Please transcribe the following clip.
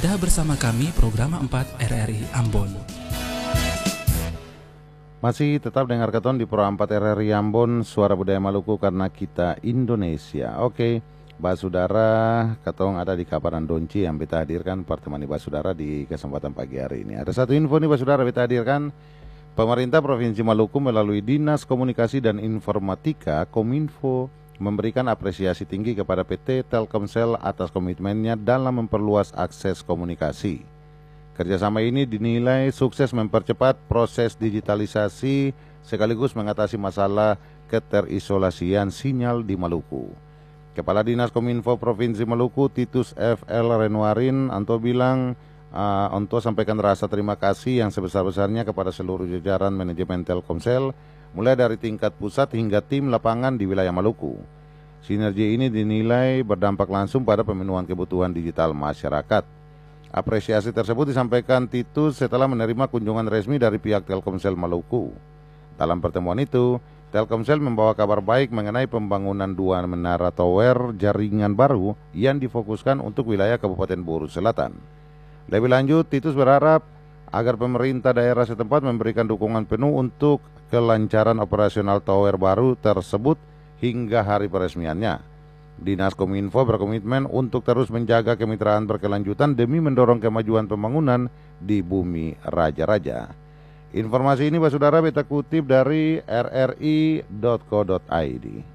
Anda bersama kami program 4 RRI Ambon. Masih tetap dengar keton di Pro 4 RRI Ambon, Suara Budaya Maluku karena kita Indonesia. Oke, Basudara, ketong ada di Kaparan Donci yang kita hadirkan pertemani Basudara di kesempatan pagi hari ini. Ada satu info nih Basudara kita hadirkan. Pemerintah Provinsi Maluku melalui Dinas Komunikasi dan Informatika Kominfo memberikan apresiasi tinggi kepada PT Telkomsel atas komitmennya dalam memperluas akses komunikasi. Kerjasama ini dinilai sukses mempercepat proses digitalisasi sekaligus mengatasi masalah keterisolasian sinyal di Maluku. Kepala Dinas Kominfo Provinsi Maluku Titus F.L. Renuarin Anto bilang, Anto sampaikan rasa terima kasih yang sebesar-besarnya kepada seluruh jajaran manajemen Telkomsel, mulai dari tingkat pusat hingga tim lapangan di wilayah Maluku. Sinergi ini dinilai berdampak langsung pada pemenuhan kebutuhan digital masyarakat. Apresiasi tersebut disampaikan Titus setelah menerima kunjungan resmi dari pihak Telkomsel Maluku. Dalam pertemuan itu, Telkomsel membawa kabar baik mengenai pembangunan 2 menara tower jaringan baru yang difokuskan untuk wilayah Kabupaten Buru Selatan. Lebih lanjut, Titus berharap agar pemerintah daerah setempat memberikan dukungan penuh untuk kelancaran operasional tower baru tersebut hingga hari peresmiannya. Dinas Kominfo berkomitmen untuk terus menjaga kemitraan berkelanjutan demi mendorong kemajuan pembangunan di bumi raja-raja. Informasi ini Basudara beta kutip dari rri.co.id.